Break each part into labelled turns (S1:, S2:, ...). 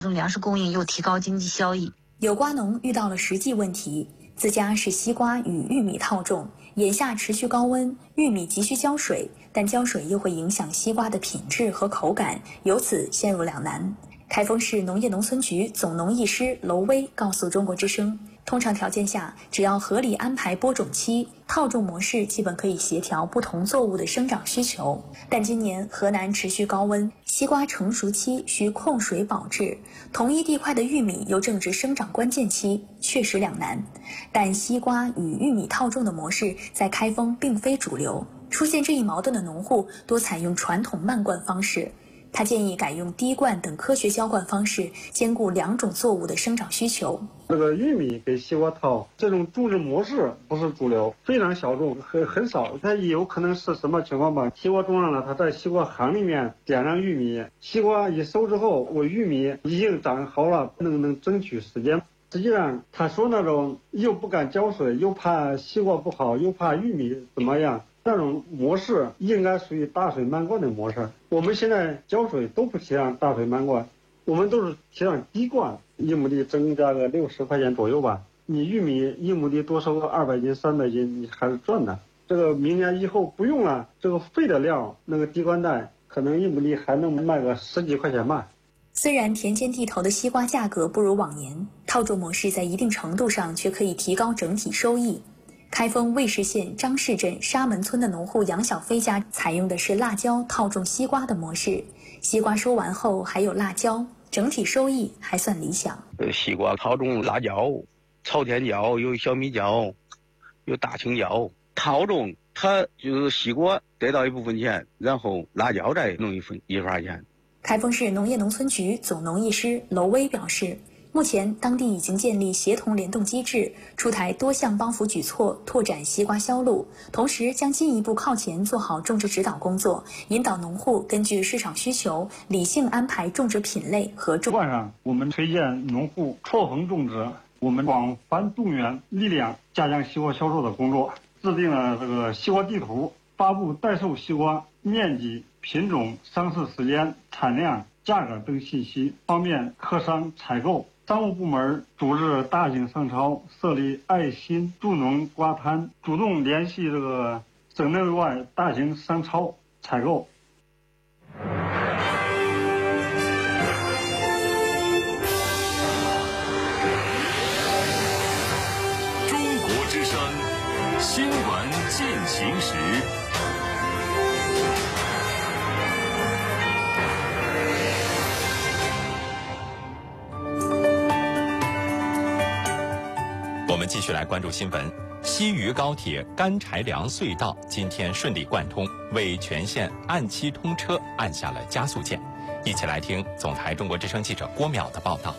S1: 粮食供应又提高经济效益。
S2: 有瓜农遇到了实际问题，自家是西瓜与玉米套种，眼下持续高温，玉米急需浇水，但浇水又会影响西瓜的品质和口感，由此陷入两难。开封市农业农村局总农艺师娄威告诉中国之声，通常条件下，只要合理安排播种期，套种模式基本可以协调不同作物的生长需求。但今年河南持续高温，西瓜成熟期需控水保质，同一地块的玉米又正值生长关键期，确实两难。但西瓜与玉米套种的模式在开封并非主流，出现这一矛盾的农户多采用传统慢灌方式。他建议改用滴灌等科学浇灌方式，兼顾两种作物的生长需求。
S3: 这个玉米给西瓜套这种种植模式不是主流，非常小众，很少。它有可能是什么情况吧？西瓜种上了，它在西瓜糠里面点上玉米，西瓜一收之后，我玉米已经长好了，能争取时间。实际上，他说那种又不敢浇水，又怕西瓜不好，又怕玉米怎么样，那种模式应该属于大水漫灌的模式。我们现在浇水都不提倡大水漫灌，我们都是提倡滴灌，一亩地增加个60块钱左右吧。你玉米一亩地多收个200斤、300斤，你还是赚的。这个明年以后不用了，这个废的料那个滴灌袋可能一亩地还能卖个10几块钱吧。
S2: 虽然田间地头的西瓜价格不如往年，套种模式在一定程度上却可以提高整体收益。开封尉氏县张市镇沙门村的农户杨小飞家采用的是辣椒套种西瓜的模式，西瓜收完后还有辣椒，整体收益还算理想。
S4: 西瓜套种辣椒、朝天椒，有小米椒，有大青椒。套种它就是西瓜得到一部分钱，然后辣椒再弄一份钱。
S2: 开封市农业农村局总农艺师娄威表示，目前当地已经建立协同联动机制，出台多项帮扶举措，拓展西瓜销路，同时将进一步靠前做好种植指导工作，引导农户根据市场需求理性安排种植品类和种。
S3: 上我们推荐农户错峰种植，我们广泛动员力量，加强西瓜销售的工作，制定了这个西瓜地图，发布待售西瓜面积、品种、上市时间、产量、价格等信息，方便客商采购。商务部门组织大型商超，设立爱心助农瓜摊，主动联系这个省内外大型商超采购。
S5: 中国之声新闻进行时。
S6: 我们继续来关注新闻。西渝高铁干柴梁隧道今天顺利贯通，为全线按期通车按下了加速键。一起来听总台中国之声记者郭淼的报道。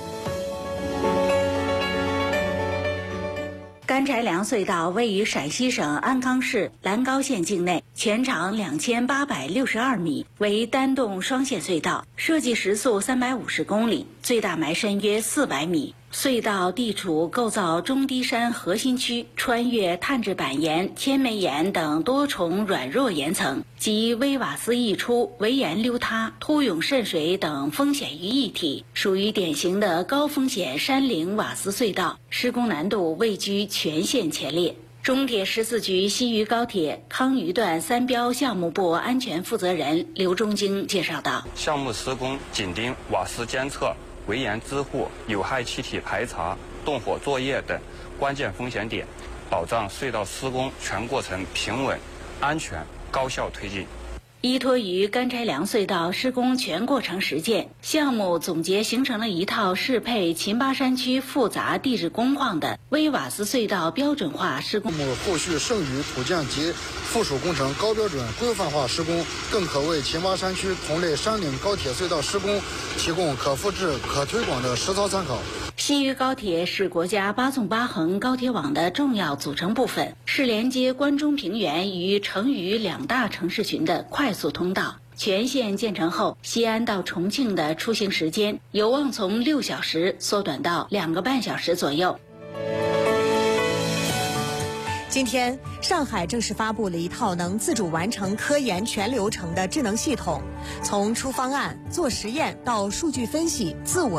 S7: 干柴梁隧道位于陕西省安康市兰高县境内，全长2862米，为单洞双线隧道，设计时速350公里，最大埋深约400米。隧道地处构造中低山核心区，穿越碳质板岩、千煤岩等多重软弱岩层，集微瓦斯溢出、围岩溜塌、突涌渗水等风险于一体，属于典型的高风险山岭瓦斯隧道，施工难度位居全县前列。中铁14局西渝高铁康渝段三标项目部安全负责人刘忠京介绍道：
S8: 项目施工紧盯瓦斯监测、围岩支护、有害气体排查、动火作业等关键风险点，保障隧道施工全过程平稳、安全、高效推进。
S7: 依托于干柴梁隧道施工全过程实践，项目总结形成了一套适配秦巴山区复杂地质工况的微瓦斯隧道标准化施工。
S9: 后续剩余土建及附属工程高标准规范化施工，更可为秦巴山区同类山岭高铁隧道施工提供可复制、可推广的实操参考。
S7: 西渝高铁是国家8纵8横高铁网的重要组成部分，是连接关中平原与成渝两大城市群的快速通道。全线建成后，西安到重庆的出行时间有望从6小时缩短到2个半小时左右。
S10: 今天，上海正式发布了一套能自主完成科研全流程的智能系统，从出方案、做实验到数据分析、自我